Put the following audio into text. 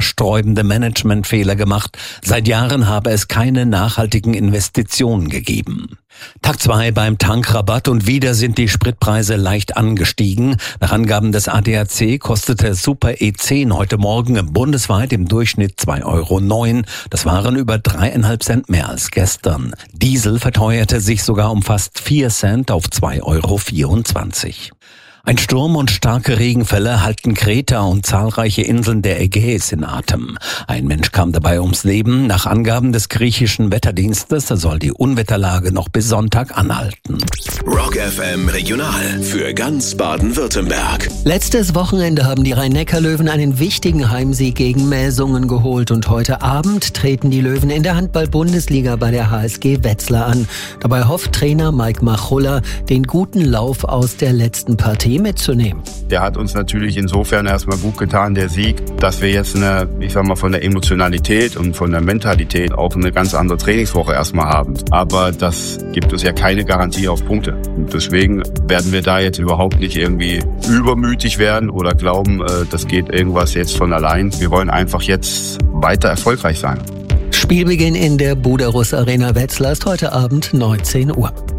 haarsträubende Managementfehler gemacht. Seit Jahren habe es keine nachhaltigen Investitionen gegeben. Tag 2 beim Tankrabatt und wieder sind die Spritpreise leicht angestiegen. Nach Angaben des ADAC kostete Super E10 heute Morgen bundesweit im Durchschnitt 2,09 €. Das waren über 3,5 Cent mehr als gestern. Diesel verteuerte sich sogar um fast 4 Cent auf 2,24 €. Ein Sturm und starke Regenfälle halten Kreta und zahlreiche Inseln der Ägäis in Atem. Ein Mensch kam dabei ums Leben. Nach Angaben des griechischen Wetterdienstes soll die Unwetterlage noch bis Sonntag anhalten. Rock FM Regional für ganz Baden-Württemberg. Letztes Wochenende haben die Rhein-Neckar-Löwen einen wichtigen Heimsieg gegen Melsungen geholt und heute Abend treten die Löwen in der Handball-Bundesliga bei der HSG Wetzlar an. Dabei hofft Trainer Mike Machulla, den guten Lauf aus der letzten Partie mitzunehmen. Der hat uns natürlich insofern erstmal gut getan, der Sieg, dass wir jetzt von der Emotionalität und von der Mentalität auch eine ganz andere Trainingswoche erstmal haben. Aber das gibt uns ja keine Garantie auf Punkte. Und deswegen werden wir da jetzt überhaupt nicht irgendwie übermütig werden oder glauben, das geht irgendwas jetzt von allein. Wir wollen einfach jetzt weiter erfolgreich sein. Spielbeginn in der Buderus Arena Wetzlar ist heute Abend 19 Uhr.